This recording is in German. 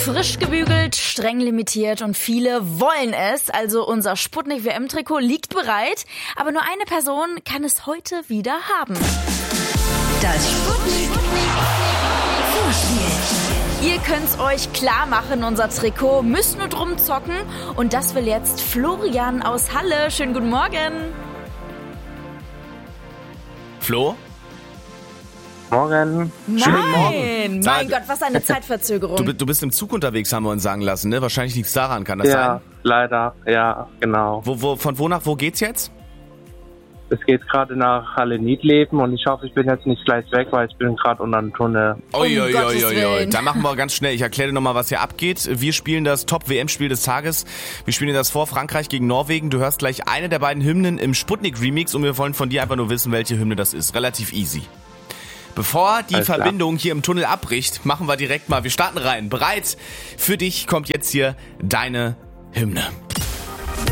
Frisch gebügelt, streng limitiert und viele wollen es. Also unser Sputnik WM-Trikot liegt bereit. Aber nur eine Person kann es heute wieder haben. Das Sputnik Vorspiel. Ihr könnt's euch klar machen, unser Trikot müsst nur drum zocken. Und das will jetzt Florian aus Halle. Schönen guten Morgen. Flo? Morgen. Schönen Morgen. Mein Gott, was eine Zeitverzögerung. Du bist im Zug unterwegs, haben wir uns sagen lassen, ne? Wahrscheinlich liegt's daran, kann das sein? Ja, leider. Ja, genau. Von wo nach wo geht's jetzt? Es geht gerade nach Halle-Niedleben und ich hoffe, ich bin jetzt nicht gleich weg, weil ich bin gerade unter einem Tunnel. Gottes Willen. Da machen wir ganz schnell. Ich erkläre dir nochmal, was hier abgeht. Wir spielen das Top-WM-Spiel des Tages. Wir spielen dir das vor, Frankreich gegen Norwegen. Du hörst gleich eine der beiden Hymnen im Sputnik-Remix und wir wollen von dir einfach nur wissen, welche Hymne das ist. Relativ easy. Bevor die Alles klar. Verbindung hier im Tunnel abbricht, machen wir direkt mal. Wir starten rein. Bereit? Für dich kommt jetzt hier deine Hymne.